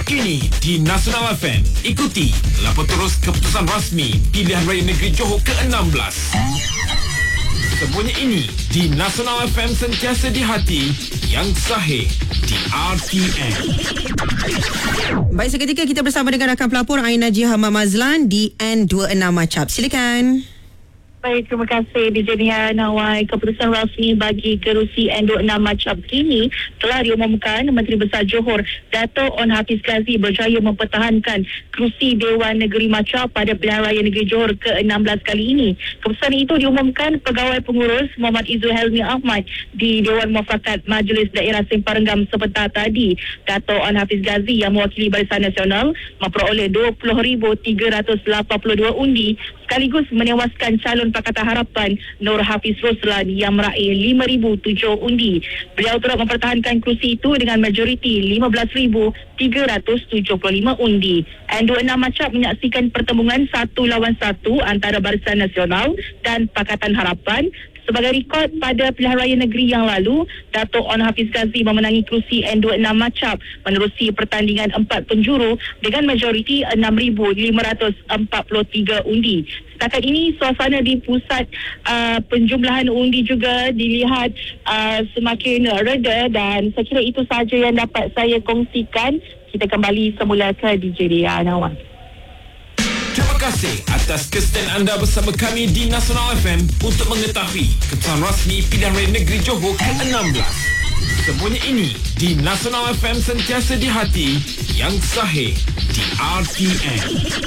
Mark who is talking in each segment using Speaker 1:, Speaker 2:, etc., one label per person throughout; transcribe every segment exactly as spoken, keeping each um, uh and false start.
Speaker 1: terkini di Nasional F M. Ikuti lapor terus keputusan rasmi pilihan raya negeri Johor ke enam belas. Semuanya ini di Nasional F M, sentiasa di hati, yang sahih di R T M.
Speaker 2: Baik, seketika kita bersama dengan rakan pelapor Aina Jiha Mazlan di N dua puluh enam Macap. Silakan.
Speaker 3: Baik, terima kasih D J Nia Nawai. Keputusan rasmi bagi kerusi N dua puluh enam Macap kini telah diumumkan. Menteri Besar Johor Dato' On Hafiz Kazli berjaya mempertahankan kerusi Dewan Negeri Macap pada pilihan raya negeri Johor ke enam belas kali ini. Keputusan itu diumumkan Pegawai Pengurus Muhammad Izzul Helmi Ahmad di Dewan Muafakat Majlis Daerah Simpang Renggam sebentar tadi. Dato' On Hafiz Kazli yang mewakili Barisan Nasional memperoleh dua puluh ribu tiga ratus lapan puluh dua undi, sekaligus menewaskan calon Pakatan Harapan Nur Hafiz Roslan yang meraih lima ribu tujuh undi. Beliau turut mempertahankan kerusi itu dengan majoriti lima belas ribu tiga ratus tujuh puluh lima undi. N dua puluh enam Macap menyaksikan pertembungan satu lawan satu antara Barisan Nasional dan Pakatan Harapan. Sebagai rekod pada pilihan raya negeri yang lalu, Dato' On Hafiz Kazli memenangi kerusi N dua puluh enam Macap menerusi pertandingan empat penjuru dengan majoriti enam ribu lima ratus empat puluh tiga undi. Setakat ini, suasana di pusat uh, penjumlahan undi juga dilihat uh, semakin reda, dan saya kira itu sahaja yang dapat saya kongsikan. Kita kembali semula ke D J Dia Nawang.
Speaker 1: Terima kasih atas kesetiaan anda bersama kami di Nasional F M untuk mengetahui keputusan rasmi pilihan raya negeri Johor ke enam belas. Semuanya ini di Nasional F M, sentiasa di hati, yang sahih di R T M.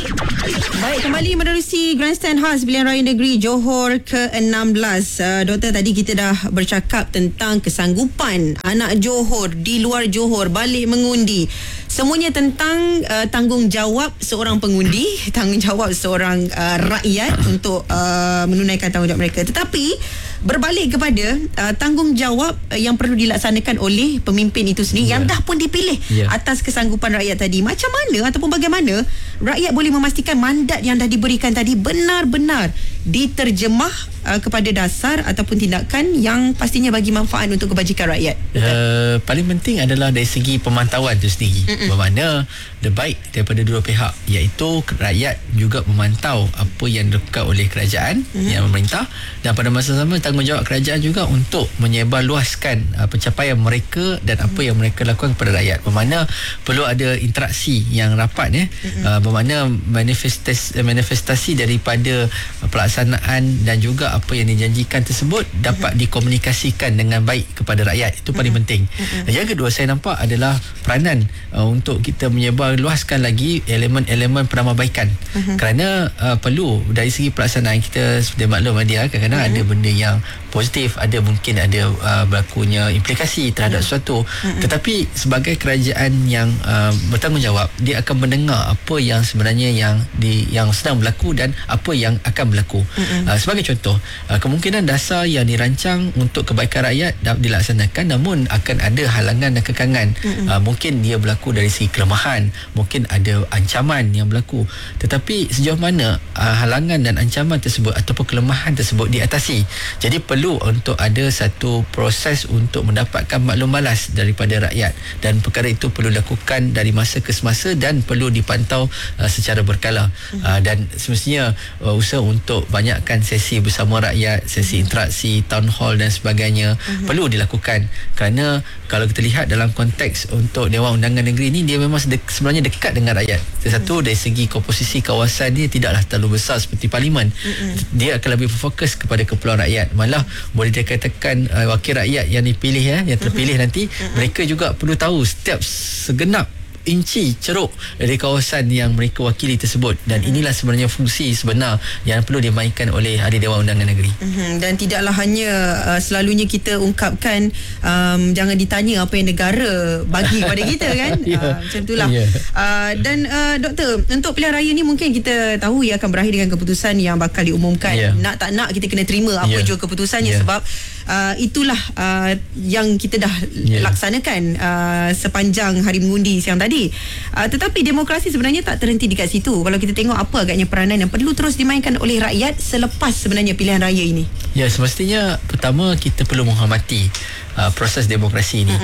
Speaker 2: Baik, kembali menerusi Grandstand khas pilihan raya negeri Johor ke enam belas. Uh, Doktor, tadi kita dah bercakap tentang kesanggupan anak Johor di luar Johor balik mengundi. Semuanya tentang uh, tanggungjawab seorang pengundi, tanggungjawab seorang uh, rakyat untuk uh, menunaikan tanggungjawab mereka. Tetapi berbalik kepada uh, tanggungjawab uh, yang perlu dilaksanakan oleh pemimpin itu sendiri, yeah, yang dah pun dipilih, yeah, atas kesanggupan rakyat tadi. Macam mana ataupun bagaimana rakyat boleh memastikan mandat yang dah diberikan tadi benar-benar diterjemah uh, kepada dasar ataupun tindakan yang pastinya bagi manfaat untuk kebajikan rakyat?
Speaker 4: Uh, paling penting adalah dari segi pemantauan itu sendiri. Mm-mm. Bermakna lebih baik daripada dua pihak, iaitu rakyat juga memantau apa yang dilakukan oleh kerajaan, mm-hmm, yang memerintah, dan pada masa sama tanggungjawab kerajaan juga untuk menyebarluaskan uh, pencapaian mereka dan apa yang mereka lakukan kepada rakyat. Bermakna perlu ada interaksi yang rapat, ya. Mm-hmm. Uh, bermakna manifestasi, manifestasi daripada uh, pelaksanaan dan juga apa yang dijanjikan tersebut dapat, mm-hmm, dikomunikasikan dengan baik kepada rakyat. Itu paling, mm-hmm, penting. Mm-hmm. Yang kedua saya nampak adalah peranan uh, untuk kita menyebarluaskan lagi elemen-elemen penambahbaikan. Mm-hmm. Kerana uh, perlu dari segi pelaksanaan kita, seperti maklum dia kadang-kadang, mm-hmm, ada benda yang positif, ada mungkin ada uh, berlakunya implikasi terhadap, mm-hmm, sesuatu. Mm-hmm. Tetapi sebagai kerajaan yang uh, bertanggungjawab, dia akan mendengar apa yang sebenarnya yang di yang sedang berlaku dan apa yang akan berlaku. Mm-hmm. Uh, sebagai contoh, uh, kemungkinan dasar yang dirancang untuk kebaikan rakyat dapat dilaksanakan, namun akan ada halangan dan kekangan. Mm-hmm. Uh, mungkin dia berlaku dari segi kelemahan, mungkin ada ancaman yang berlaku. Tetapi sejauh mana uh, halangan dan ancaman tersebut ataupun kelemahan tersebut diatasi. Jadi perlu untuk ada satu proses untuk mendapatkan maklum balas daripada rakyat, dan perkara itu perlu dilakukan dari masa ke semasa dan perlu dipantau uh, secara berkala. Mm-hmm. Uh, dan semestinya uh, usaha untuk banyakkan sesi bersama rakyat, sesi interaksi, town hall dan sebagainya, mm-hmm, perlu dilakukan. Kerana kalau kita lihat dalam konteks untuk Dewan Undangan Negeri ini, dia memang sedek, sebenarnya dekat dengan rakyat. Satu, dari segi komposisi kawasan dia tidaklah terlalu besar seperti parlimen. Mm-hmm. Dia akan lebih berfokus kepada keperluan rakyat. Malah boleh dikatakan uh, wakil rakyat yang dipilih, ya, yang terpilih, mm-hmm, nanti, mm-hmm, mereka juga perlu tahu setiap segenap inci ceruk dari kawasan yang mereka wakili tersebut, dan mm-hmm, inilah sebenarnya fungsi sebenar yang perlu dimainkan oleh Ahli Dewan Undangan Negeri.
Speaker 2: Mm-hmm. Dan tidaklah hanya uh, selalunya kita ungkapkan um, jangan ditanya apa yang negara bagi kepada kita, kan? Yeah. Uh, macam itulah. Yeah. Uh, dan uh, Doktor, untuk pilihan raya ni mungkin kita tahu ia akan berakhir dengan keputusan yang bakal diumumkan. Yeah. Nak tak nak kita kena terima apa, yeah, juga keputusannya, yeah, sebab uh, itulah uh, yang kita dah, yeah, laksanakan uh, sepanjang hari mengundi siang tadi. Uh, tetapi demokrasi sebenarnya tak terhenti dekat situ. Kalau kita tengok apa agaknya peranan yang perlu terus dimainkan oleh rakyat selepas sebenarnya pilihan raya ini.
Speaker 4: Ya, semestinya pertama kita perlu menghormati uh, proses demokrasi ini. Mm-hmm.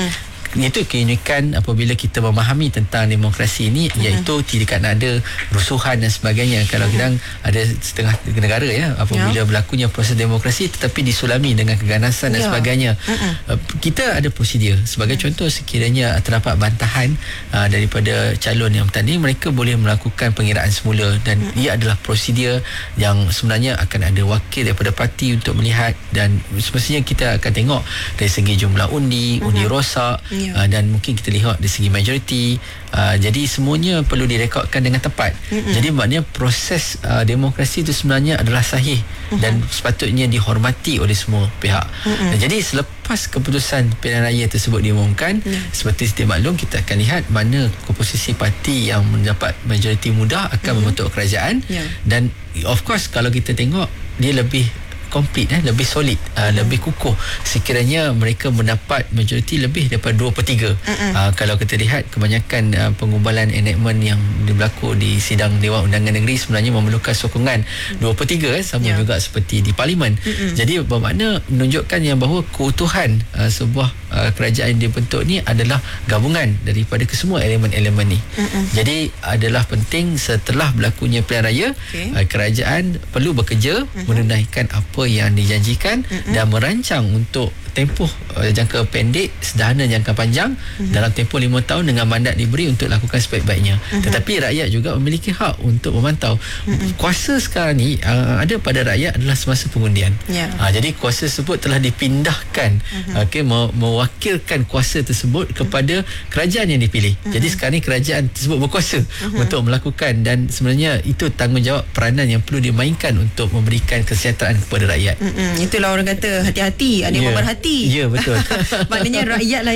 Speaker 4: itu keunikan apabila kita memahami tentang demokrasi ini, uh-huh. iaitu tidak ada rusuhan dan sebagainya. Kalau uh-huh. kadang ada setengah negara ya apabila yeah. berlakunya proses demokrasi tetapi disulami dengan keganasan yeah. dan sebagainya. Uh-huh. uh, kita ada prosedur. Sebagai uh-huh. contoh, sekiranya terdapat bantahan uh, daripada calon yang bertanding, mereka boleh melakukan pengiraan semula dan uh-huh. ia adalah prosedur yang sebenarnya akan ada wakil daripada parti untuk melihat, dan semestinya kita akan tengok dari segi jumlah undi, uh-huh. undi rosak, yeah. Uh, dan mungkin kita lihat dari segi majoriti. Uh, jadi semuanya perlu direkodkan dengan tepat. Mm-hmm. Jadi maknanya proses uh, demokrasi itu sebenarnya adalah sahih mm-hmm. dan sepatutnya dihormati oleh semua pihak. Mm-hmm. Dan jadi selepas keputusan pilihan raya tersebut diumumkan, mm. seperti sedia maklum, kita akan lihat mana komposisi parti yang mendapat majoriti mudah akan mm-hmm. membentuk kerajaan. Yeah. Dan of course kalau kita tengok, dia lebih komplit, eh, lebih solid, uh, mm. lebih kukuh sekiranya mereka mendapat majoriti lebih daripada dua per tiga. Uh, kalau kita lihat kebanyakan uh, pengumbalan enactment yang berlaku di sidang Dewan Undangan Negeri sebenarnya memerlukan sokongan mm. dua per tiga, eh, sama yeah. juga seperti di Parlimen. Mm-mm. Jadi bermakna menunjukkan yang bahawa keutuhan uh, sebuah uh, kerajaan yang dibentuk ni adalah gabungan daripada kesemua elemen-elemen ni. Mm-mm. Jadi adalah penting setelah berlakunya pilihan raya, okay. uh, kerajaan perlu bekerja mm-hmm. menunaikan apa yang dijanjikan mm-hmm. dan merancang untuk tempoh uh, jangka pendek, sederhana jangka panjang mm-hmm. dalam tempoh lima tahun dengan mandat diberi untuk lakukan sebaik-baiknya. Mm-hmm. Tetapi rakyat juga memiliki hak untuk memantau. Mm-hmm. Kuasa sekarang ni uh, ada pada rakyat adalah semasa pengundian. Yeah. Uh, jadi kuasa tersebut telah dipindahkan, mm-hmm. okay, me- mewakilkan kuasa tersebut kepada mm-hmm. kerajaan yang dipilih. Mm-hmm. Jadi sekarang ni kerajaan tersebut berkuasa mm-hmm. untuk melakukan, dan sebenarnya itu tanggungjawab peranan yang perlu dimainkan untuk memberikan kesejahteraan kepada rakyat.
Speaker 2: Mm-mm. Itulah orang kata hati-hati, ada yang
Speaker 4: yeah.
Speaker 2: memerhati.
Speaker 4: Ya, yeah, betul.
Speaker 2: Maknanya rakyat lah